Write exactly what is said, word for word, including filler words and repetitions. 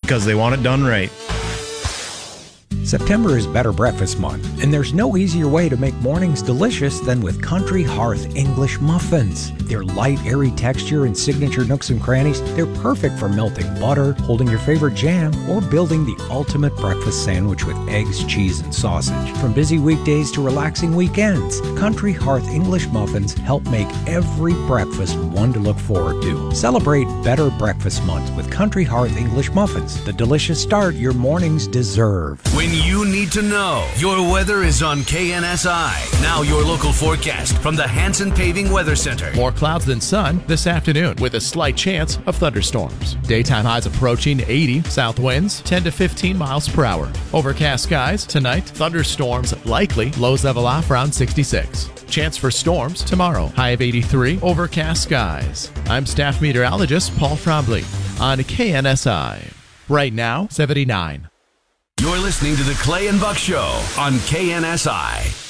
because they want it done right. September is Better Breakfast Month, and there's no easier way to make mornings delicious than with Country Hearth English muffins. Their light, airy texture and signature nooks and crannies, they're perfect for melting butter, holding your favorite jam, or building the ultimate breakfast sandwich with eggs, cheese, and sausage. From busy weekdays to relaxing weekends, Country Hearth English muffins help make every breakfast one to look forward to. Celebrate Better Breakfast Month with Country Hearth English muffins, the delicious start your mornings deserve. When you need to know, your weather is on K N S I. Now your local forecast from the Hanson Paving Weather Center. More clouds than sun this afternoon with a slight chance of thunderstorms. Daytime highs approaching eighty, south winds ten to fifteen miles per hour. Overcast skies tonight, thunderstorms likely, lows level off around sixty-six. Chance for storms tomorrow, high of eighty-three, overcast skies. I'm staff meteorologist Paul Trombley on K N S I. Right now, seventy-nine. You're listening to the Clay and Buck Show on K N S I.